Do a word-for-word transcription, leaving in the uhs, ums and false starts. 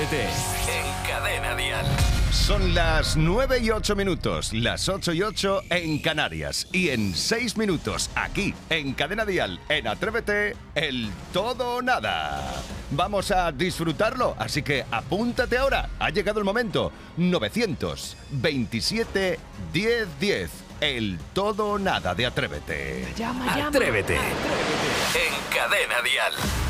Atrévete en Cadena Dial. Son las nueve y ocho minutos, las ocho y ocho en Canarias. Y en seis minutos, aquí, en Cadena Dial, en Atrévete, el todo o nada. Vamos a disfrutarlo, así que apúntate ahora. Ha llegado el momento. novecientos veintisiete diez diez. El todo o nada de Atrévete. Llama, llama. Atrévete. Atrévete en Cadena Dial.